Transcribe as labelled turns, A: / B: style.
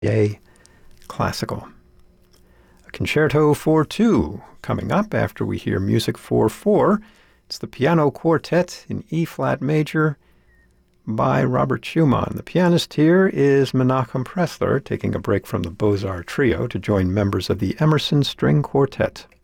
A: A classical. A concerto for two coming up after we hear music for four. It's the piano quartet in E-flat major by Robert Schumann. The pianist here is Menachem Pressler, taking a break from the Beaux-Arts trio to join members of the Emerson String Quartet.